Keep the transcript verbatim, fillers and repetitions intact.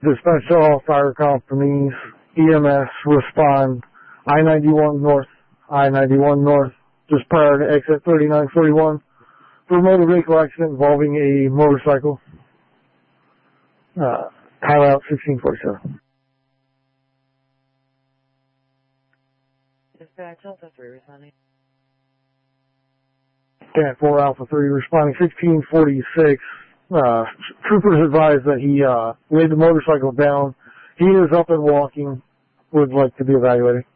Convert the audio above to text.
Dispatch to all fire companies, E M S, respond I ninety-one north, I ninety-one north, just prior to exit thirty-nine forty-one, for a motor vehicle accident involving a motorcycle. Uh, timeout sixteen forty-seven. Dispatch Alpha three responding. Cat four Alpha three responding sixteen forty-six. Uh, troopers advised that he, uh, laid the motorcycle down. He is up and walking, would like to be evaluated.